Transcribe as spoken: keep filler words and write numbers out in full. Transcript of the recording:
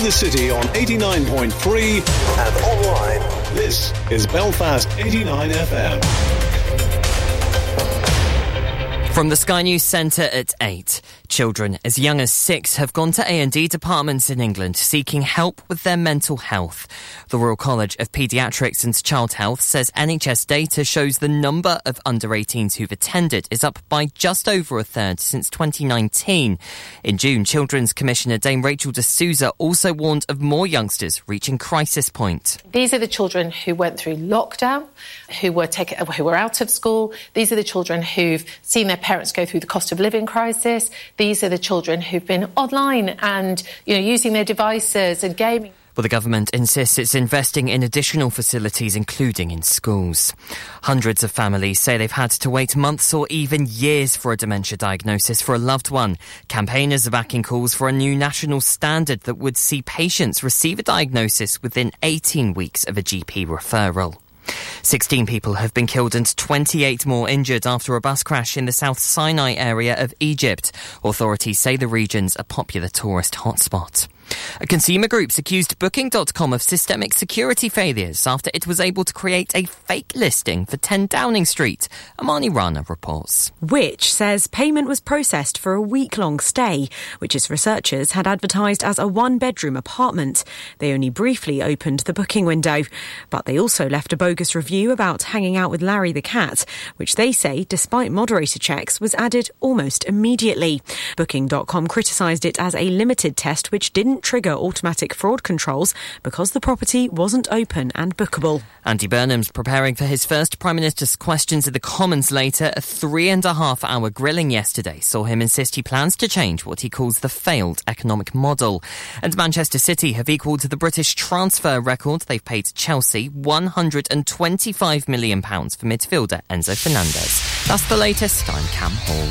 the city on eighty-nine point three and online. This is Belfast eighty-nine F M. From the Sky News Centre at eight. Children as young as six have gone to A and E departments in England seeking help with their mental health. The Royal College of Paediatrics and Child Health says N H S data shows the number of under eighteens who've attended is up by just over a third since twenty nineteen. In June, Children's Commissioner Dame Rachel de Souza also warned of more youngsters reaching crisis point. These are the children who went through lockdown, who were taken, who were out of school. These are the children who've seen their parents go through the cost of living crisis. These are the children who've been online and, you know, using their devices and gaming. Well, the government insists it's investing in additional facilities, including in schools. Hundreds of families say they've had to wait months or even years for a dementia diagnosis for a loved one. Campaigners are backing calls for a new national standard that would see patients receive a diagnosis within eighteen weeks of a G P referral. sixteen people have been killed and twenty-eight more injured after a bus crash in the South Sinai area of Egypt. Authorities say the region's a popular tourist hotspot. A consumer group's accused Booking dot com of systemic security failures after it was able to create a fake listing for ten Downing Street. Amani Rana reports. Which says payment was processed for a week-long stay, which its researchers had advertised as a one-bedroom apartment. They only briefly opened the booking window. But they also left a bogus review about hanging out with Larry the cat, which they say, despite moderator checks, was added almost immediately. Booking dot com criticised it as a limited test which didn't trigger automatic fraud controls because the property wasn't open and bookable. Andy Burnham's preparing for his first Prime Minister's questions in the Commons later. A three and a half hour grilling yesterday saw him insist he plans to change what he calls the failed economic model. And Manchester City have equalled the British transfer record. They've paid Chelsea one hundred twenty-five million pounds for midfielder Enzo Fernandez. That's the latest. I'm Cam Hall.